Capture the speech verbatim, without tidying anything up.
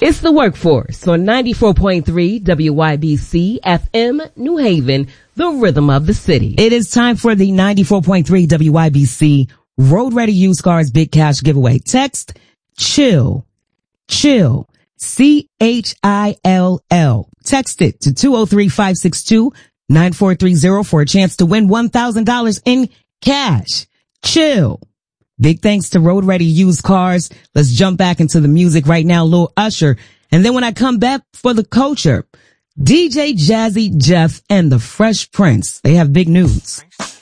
It's the Workforce on ninety-four point three W Y B C F M, New Haven, the rhythm of the city. It is time for the ninety-four point three W Y B C Road Ready Used Cars Big Cash Giveaway. Text CHILL, CHILL, C H I L L. Text it to two oh three, five six two, nine four three zero for a chance to win one thousand dollars in cash. Chill. Big thanks to Road Ready Used Cars. Let's jump back into the music right now, Lil Usher. And then when I come back for the culture, D J Jazzy Jeff and the Fresh Prince. They have big news.